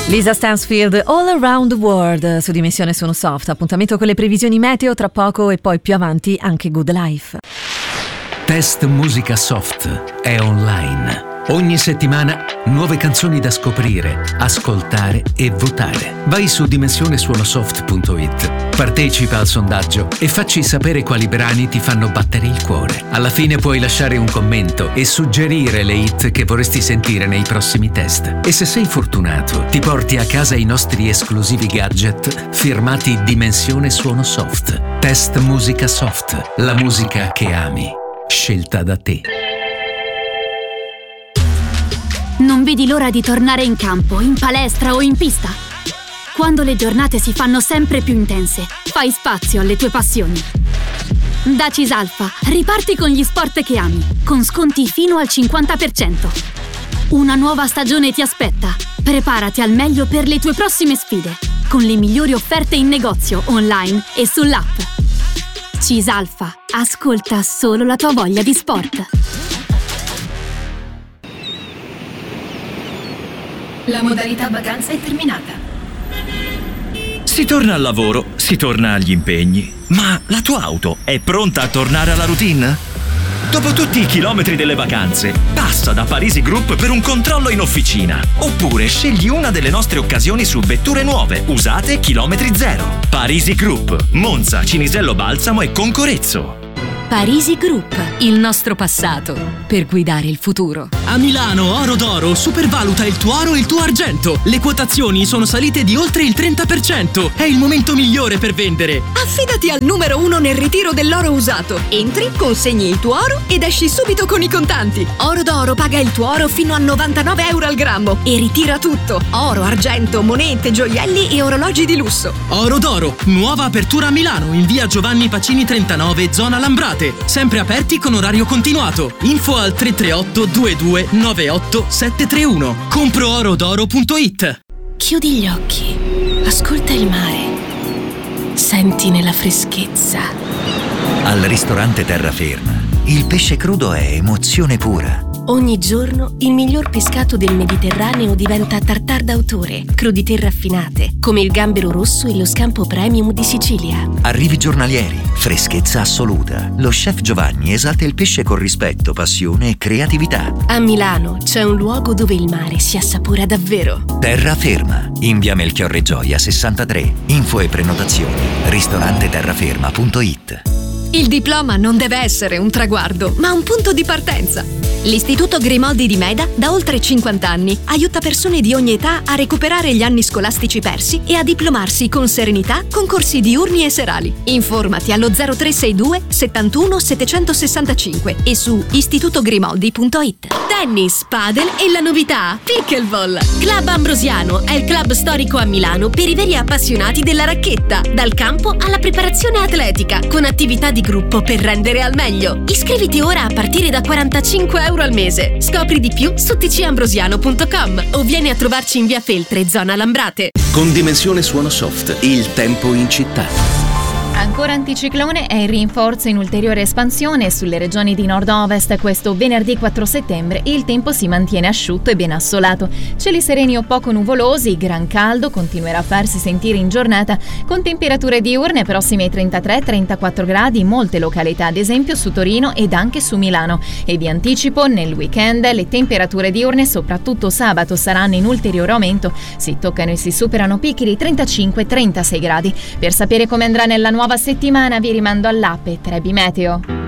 Lisa Stansfield, All Around the World su Dimensione Suono Soft. Appuntamento con le previsioni meteo tra poco e poi più avanti anche Good Life. Test Musica Soft è online. Ogni settimana nuove canzoni da scoprire, ascoltare e votare. Vai su dimensionesuonosoft.it, partecipa al sondaggio e facci sapere quali brani ti fanno battere il cuore. Alla fine puoi lasciare un commento e suggerire le hit che vorresti sentire nei prossimi test. E se sei fortunato, ti porti a casa i nostri esclusivi gadget firmati Dimensione Suono Soft. Test Musica Soft, la musica che ami, scelta da te. Non vedi l'ora di tornare in campo, in palestra o in pista? Quando le giornate si fanno sempre più intense, fai spazio alle tue passioni. Da Cisalfa, riparti con gli sport che ami, con sconti fino al 50%. Una nuova stagione ti aspetta. Preparati al meglio per le tue prossime sfide, con le migliori offerte in negozio, online e sull'app. Cisalfa, ascolta solo la tua voglia di sport. La modalità vacanza è terminata. Si torna al lavoro, si torna agli impegni. Ma la tua auto è pronta a tornare alla routine? Dopo tutti i chilometri delle vacanze, passa da Parisi Group per un controllo in officina. Oppure scegli una delle nostre occasioni su vetture nuove, usate chilometri zero. Parisi Group, Monza, Cinisello Balsamo e Concorezzo. Parisi Group, il nostro passato per guidare il futuro. A Milano Oro d'Oro supervaluta il tuo oro e il tuo argento. Le quotazioni sono salite di oltre il 30%. È il momento migliore per vendere. Affidati al numero 1 nel ritiro dell'oro usato. Entri, consegni il tuo oro ed esci subito con i contanti. Oro d'Oro paga il tuo oro fino a 99 euro al grammo e ritira tutto: oro, argento, monete, gioielli e orologi di lusso. Oro d'Oro, nuova apertura a Milano in via Giovanni Pacini 39, zona Lambrate. Sempre aperti con orario continuato. Info al 338 22 98 731. Comproorodoro.it. Chiudi gli occhi, ascolta il mare, sentine la freschezza. Al ristorante Terraferma, il pesce crudo è emozione pura. Ogni giorno il miglior pescato del Mediterraneo diventa tartare d'autore, crudité raffinate, come il gambero rosso e lo scampo premium di Sicilia. Arrivi giornalieri, freschezza assoluta. Lo chef Giovanni esalta il pesce con rispetto, passione e creatività. A Milano c'è un luogo dove il mare si assapora davvero. Terraferma, in via Melchiorre Gioia 63. Info e prenotazioni ristoranteterraferma.it. Il diploma non deve essere un traguardo, ma un punto di partenza. L'Istituto Grimoldi di Meda, da oltre 50 anni, aiuta persone di ogni età a recuperare gli anni scolastici persi e a diplomarsi con serenità con corsi diurni e serali. Informati allo 0362 71 765 e su istitutogrimoldi.it. Tennis, padel e la novità, pickleball. Club Ambrosiano è il club storico a Milano per i veri appassionati della racchetta, dal campo alla preparazione atletica, con attività di gruppo per rendere al meglio. Iscriviti ora a partire da 45 euro al mese. Scopri di più su tcambrosiano.com o vieni a trovarci in via Feltre, zona Lambrate. Con Dimensione Suono Soft, il tempo in città. Ancora anticiclone è in rinforzo in ulteriore espansione sulle regioni di nord-ovest. Questo venerdì 4 settembre il tempo si mantiene asciutto e ben assolato. Cieli sereni o poco nuvolosi, gran caldo continuerà a farsi sentire in giornata con temperature diurne prossime ai 33-34 gradi in molte località, ad esempio su Torino ed anche su Milano. E vi anticipo, nel weekend le temperature diurne, soprattutto sabato, saranno in ulteriore aumento. Si toccano e si superano picchi di 35-36 gradi. Per sapere come andrà nella nuova settimana vi rimando all'app Trebi Meteo.